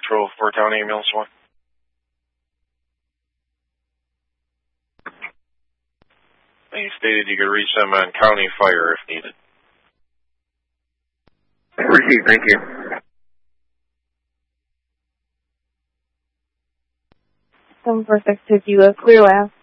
Patrol, 4 Ambulance 1. You stated you could reach them on County Fire if needed. Received, thank you. 746 to you, clear last.